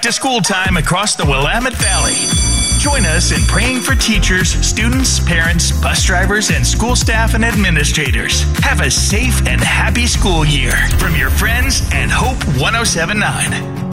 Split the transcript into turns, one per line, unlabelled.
to school time across the Willamette Valley. Join us in praying for teachers, students, parents, bus drivers, and school staff and administrators. Have a safe and happy school year from your friends and Hope 107.9.